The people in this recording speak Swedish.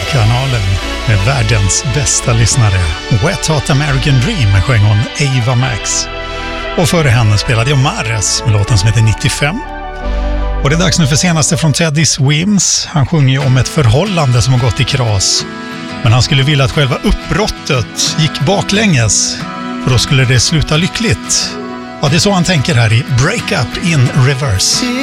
Kanalen med världens bästa lyssnare. Wet Hot American Dream sjöng hon Ava Max. Och före henne spelade jag Mares med låten som heter 95. Och det är dags nu för senaste från Teddy Swims. Han sjunger ju om ett förhållande som har gått i kras. Men han skulle vilja att själva uppbrottet gick baklänges. För då skulle det sluta lyckligt. Ja, det är så han tänker här i Break Up in Reverse.